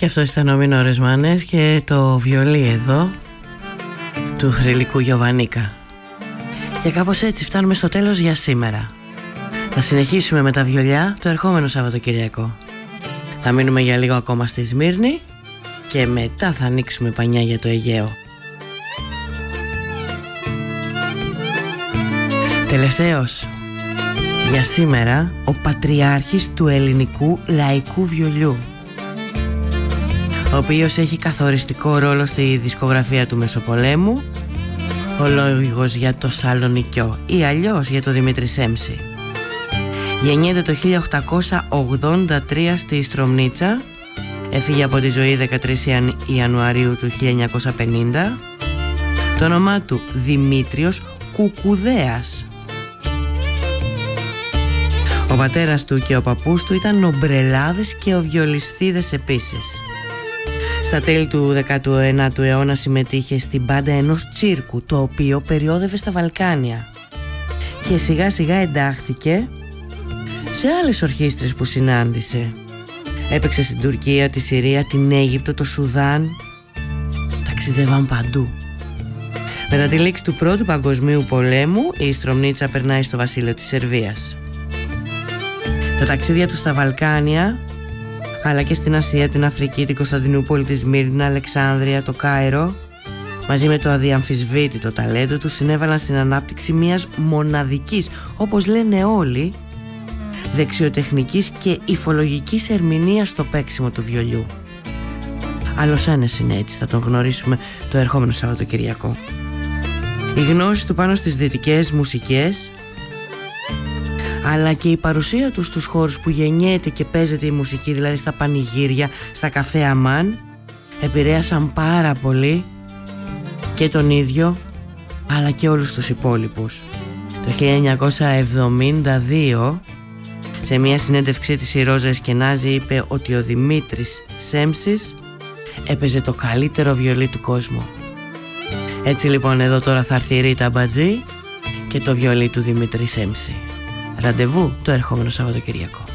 Και αυτό ήταν ο Μινόρες Μάνες και το βιολί εδώ του Θρυλικού Γιοβανίκα. Και κάπως έτσι φτάνουμε στο τέλος για σήμερα. Θα συνεχίσουμε με τα βιολιά το ερχόμενο Σαββατοκυριακό. Θα μείνουμε για λίγο ακόμα στη Σμύρνη και μετά θα ανοίξουμε πανιά για το Αιγαίο. Τελευταίος για σήμερα ο πατριάρχης του ελληνικού λαϊκού βιολιού, ο οποίος έχει καθοριστικό ρόλο στη δισκογραφία του Μεσοπολέμου, ο λόγος για το Σαλονικιό ή αλλιώς για το Δημήτρη Σέμψη. Γεννιέται το 1883 στη Στρομνίτσα, έφυγε από τη ζωή 13 Ιανουαρίου του 1950. Το όνομά του Δημήτριος Κουκουδέας. Ο πατέρας του και ο παππούς του ήταν ομπρελάδες και οβιολιστίδες επίσης. Στα τέλη του 19ου αιώνα συμμετείχε στην μπάντα ενός τσίρκου, το οποίο περιόδευε στα Βαλκάνια, και σιγά σιγά εντάχθηκε σε άλλες ορχήστρες που συνάντησε. Έπαιξε στην Τουρκία, τη Συρία, την Αίγυπτο, το Σουδάν. Ταξιδεύαν παντού. Μετά τη λήξη του Πρώτου Παγκοσμίου Πολέμου, η Στρομνίτσα περνάει στο βασίλειο της Σερβίας. Τα ταξίδια του στα Βαλκάνια, αλλά και στην Ασία, την Αφρική, την Κωνσταντινούπολη, τη Σμύρνη, την Αλεξάνδρεια, το Κάιρο, μαζί με το αδιαμφισβήτητο ταλέντο του, συνέβαλαν στην ανάπτυξη μιας μοναδικής, όπως λένε όλοι, δεξιοτεχνικής και υφολογικής ερμηνείας στο παίξιμο του βιολιού. Άλλος ένας είναι έτσι, θα τον γνωρίσουμε το ερχόμενο Σαββατοκυριακό. Η γνώση του πάνω στις δυτικές μουσικές, αλλά και η παρουσία του στους χώρους που γεννιέται και παίζεται η μουσική, δηλαδή στα πανηγύρια, στα καφέ αμάν, επηρέασαν πάρα πολύ και τον ίδιο αλλά και όλους τους υπόλοιπους. Το 1972, σε μια συνέντευξή της, η Ρόζα Εσκενάζη είπε ότι ο Δημήτρης Σέμψης έπαιζε το καλύτερο βιολί του κόσμου. Έτσι λοιπόν εδώ τώρα θα έρθει η Ρίτα Μπατζή και το βιολί του Δημήτρη Σέμψη. Ραντεβού το ερχόμενο Σαββατοκυριακό.